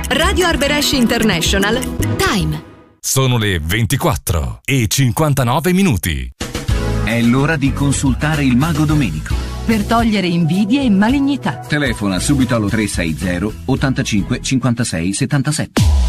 Radio Arberesh International. Time. Sono le 24:59. È l'ora di consultare il Mago Domenico. Per togliere invidie e malignità. Telefona subito allo 360 85 56 77.